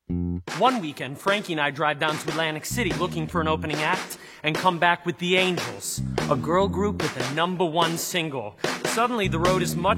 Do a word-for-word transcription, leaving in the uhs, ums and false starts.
One weekend, Frankie and I drive down to Atlantic City looking for an opening act and come back with The Angels, a girl group with a number one single. Suddenly, the road is much